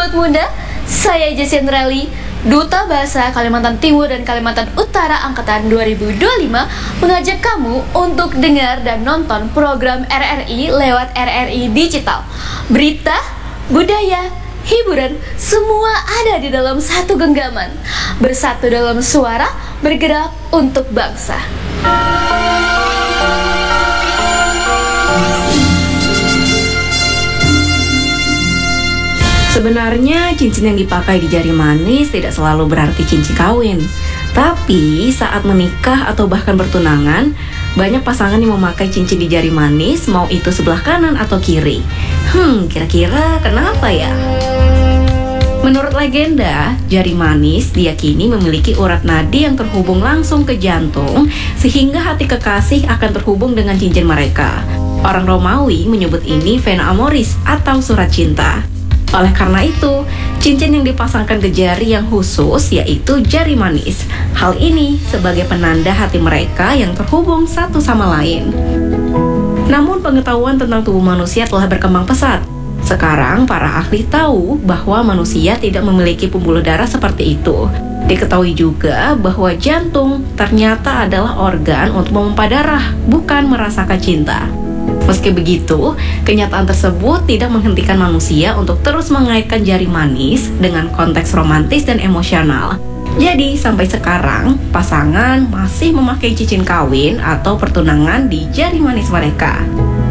Sobat Muda, saya Jessie Andrali, Duta Bahasa Kalimantan Timur dan Kalimantan Utara Angkatan 2025, mengajak kamu untuk dengar dan nonton program RRI lewat RRI Digital. Berita, budaya, hiburan, semua ada di dalam satu genggaman. Bersatu dalam suara, bergerak untuk bangsa. Sebenarnya cincin yang dipakai di jari manis tidak selalu berarti cincin kawin. Tapi saat menikah atau bahkan bertunangan, banyak pasangan yang memakai cincin di jari manis, mau itu sebelah kanan atau kiri. Kira-kira kenapa ya? Menurut legenda, jari manis diyakini memiliki urat nadi yang terhubung langsung ke jantung, sehingga hati kekasih akan terhubung dengan cincin mereka. Orang Romawi menyebut ini vena amoris atau surat cinta. Oleh karena itu, cincin yang dipasangkan ke jari yang khusus yaitu jari manis. Hal ini sebagai penanda hati mereka yang terhubung satu sama lain. Namun pengetahuan tentang tubuh manusia telah berkembang pesat. Sekarang para ahli tahu bahwa manusia tidak memiliki pembuluh darah seperti itu. Diketahui juga bahwa jantung ternyata adalah organ untuk memompa darah, bukan merasakan cinta. Meski begitu, kenyataan tersebut tidak menghentikan manusia untuk terus mengaitkan jari manis dengan konteks romantis dan emosional. Jadi, sampai sekarang, pasangan masih memakai cincin kawin atau pertunangan di jari manis mereka.